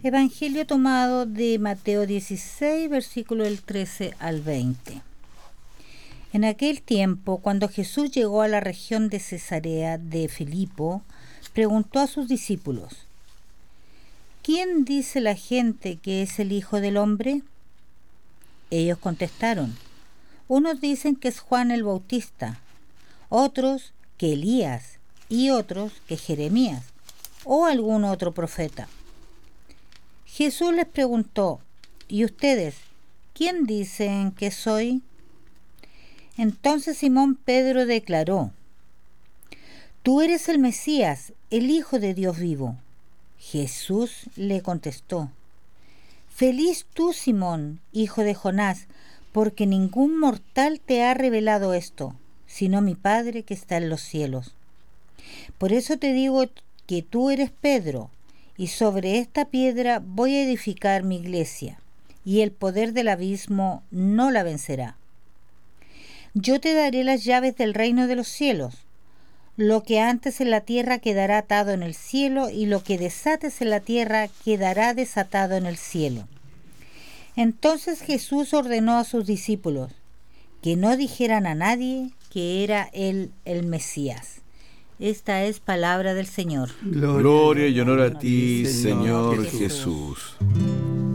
Evangelio tomado de Mateo 16, versículo del 13 al 20. En aquel tiempo, cuando Jesús llegó a la región de Cesarea de Filipo, preguntó a sus discípulos: ¿Quién dice la gente que es el Hijo del Hombre? Ellos contestaron: unos dicen que es Juan el Bautista, otros que Elías y otros que Jeremías o algún otro profeta. Jesús les preguntó: ¿y ustedes, quién dicen que soy? Entonces Simón Pedro declaró: Tú eres el Mesías, el Hijo de Dios vivo. Jesús le contestó: Feliz tú, Simón, hijo de Jonás, porque ningún mortal te ha revelado esto, sino mi Padre que está en los cielos. Por eso te digo que tú eres Pedro, y sobre esta piedra voy a edificar mi iglesia, y el poder del abismo no la vencerá. Yo te daré las llaves del reino de los cielos. Lo que antes en la tierra quedará atado en el cielo, y lo que desates en la tierra quedará desatado en el cielo. Entonces Jesús ordenó a sus discípulos que no dijeran a nadie que era él el Mesías. Esta es palabra del Señor. Gloria y honor a ti, Señor Jesús.